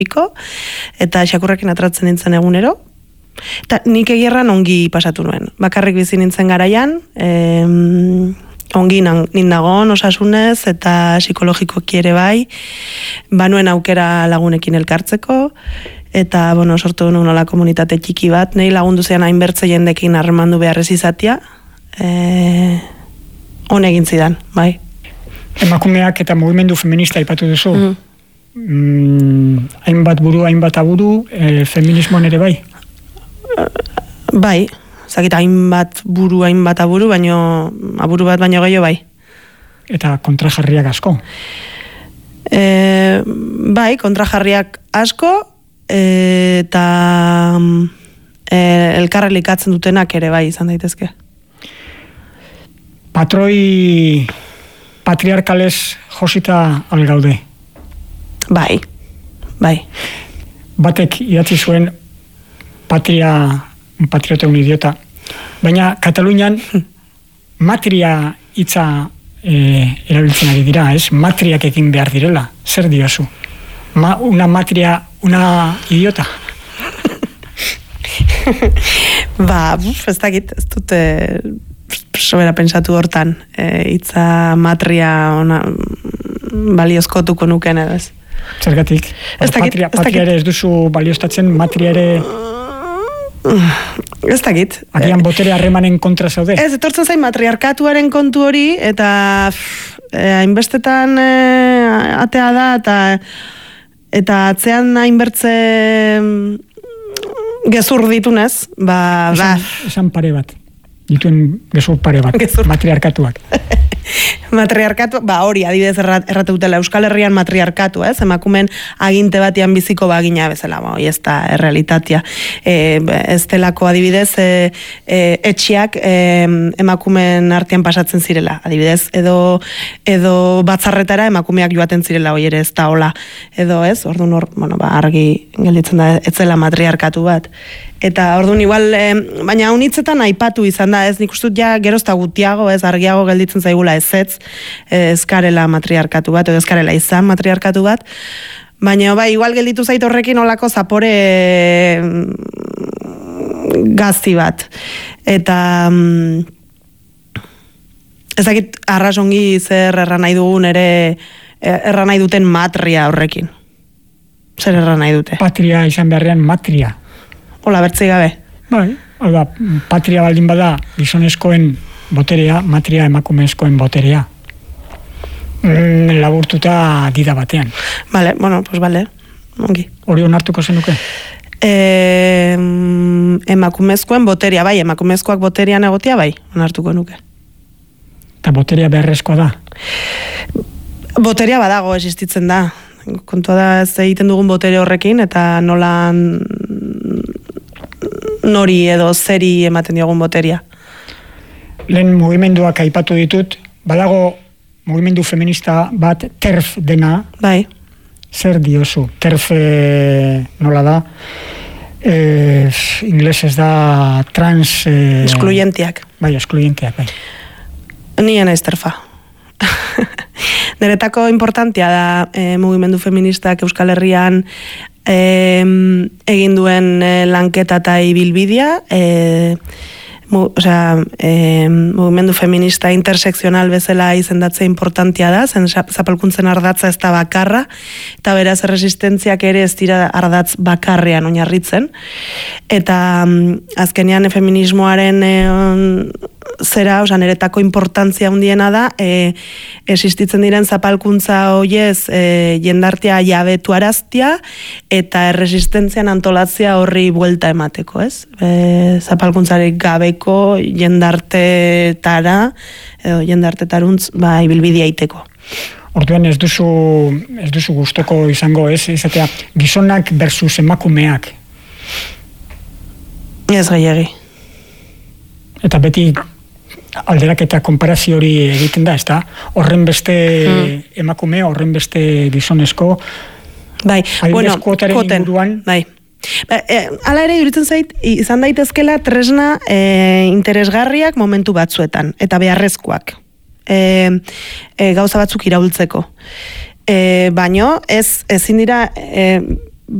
eta xakurrekin atratzen nintzen egunero. Eta nik egierran ongi pasatu nuen. Bakarrik bizi nintzen garaian, ongi nindagon osasunez eta psikologikoki ere bai, banuen aukera lagunekin elkartzeko, eta, sortu nuen nola komunitate txiki bat, nahi lagundu zean hainbertze jendekin harremandu beharrez izatia, egin zidan, bai. Emakumeak eta mugimendu feminista aipatu duzu. Hainbat buru, hainbat aburu, feminismoan ere bai? Bai, zakit hainbat buru, hainbat aburu, aburu bat baino gehiago bai. Eta kontrajarriak asko? Bai, kontrajarriak asko, eta elkarrelikatzen dutenak ere bai izan daitezke. Patroi patriarkalez josita algaude? Bai. Batek idatzi zuen patriota un idiota. Baina Katalunian matria hitza erabiltzen ari dira, ez? Matriak egin behar direla. Zer diozu? Una matria, una idiota? Ez dakit, ez dute sobera pensatu hortan. Hitza matria baliozkotuko nuken edo ez. Zergatik? Patria ere ez duzu balioztatzen, matria ere... Ez dakit. Agian botere harremanen kontra zaude? Ez, etortzen zain matriarkatuaren kontu hori, eta hainbestetan atea da, eta atzean hainbertze gezur ditunez, Esan pare bat. Dituen gezur pare bat. Matriarkatuak. Matriarkatu, hori adibidez erratu dutela Euskal Herrian matriarkatu, ez? Emakumen aginte batian biziko bagina bezala, hori ez da errealitatea. Ez delako adibidez etxiak emakumen artean pasatzen zirela, adibidez, edo batzarretara emakumeak joaten zirela, hori ere ez da hola, edo ez, orduan argi gelditzen da, ez zela matriarkatu bat. Eta orduan igual, baina unitzetan aipatu izan da, ez nik ustut ja gerozta gutiago, ez argiago gelditzen zaigula ez karela matriarkatu bat, edo ez karela izan matriarkatu bat, baina igual gelditu zait horrekin olako zapore gazti bat. Eta ez dakit arrasongi zer erran nahi dugun ere, erran nahi duten matria horrekin. Zer erran nahi dute? Patria izan beharrean matria. Hola, bertzei gabe. Bai, patria baldin bada gizonezkoen boterea, matria emakumezkoen boterea. Laburtuta dida batean. Bale, bale, ongi. Hori onartuko zenuke? Emakumezkoen boterea, bai, emakumezkoak boterean egotea, bai, onartuko nuke. Eta boterea beharrezkoa da? Boterea badago existitzen da. Kontua da ez egiten dugun botere horrekin, eta nolan nori edo zeri ematen diogun boteria. Lehen mugimenduak aipatu ditut, badago mugimendu feminista bat TERF dena. Bai. Zer diozu? TERF nola da? Inglesez da trans... Excluyentiak. Bai, excluyentiak, bai. Nien ez TERFa. Niretako importantia da mugimendu feministak Euskal Herrian egin duen lanketa eta ibilbidea, mugimendu feminista intersekzional bezala izendatzea importantia da, zen zapalkuntzen ardatza ez da bakarra, eta beraz erresistentziak ere ez dira ardatz bakarrean oinarritzen, eta azkenean feminismoaren zera, niretako importantzia handiena da, existitzen diren zapalkuntza hoiez jendartea jabetu araztia, eta erresistentzian antolatzea horri buelta emateko, ez? Zapalkuntzarik gabeko jendartetara, edo jendartetaruntz, ibilbidea iteko. Orduan ez duzu gustoko izango, ez? Izatea, gizonak versus emakumeak. Ez gehiagi. Eta beti alderak eta konparazio hori egiten da, ez da? Horren beste emakume, horren beste gizonezko. Bai, bueno, kuotaren inguruan. Bai. Hala ere iruditzen zait, izan daitezkela tresna interesgarriak momentu batzuetan, eta beharrezkoak. Gauza batzuk iraultzeko. Baino, ezin dira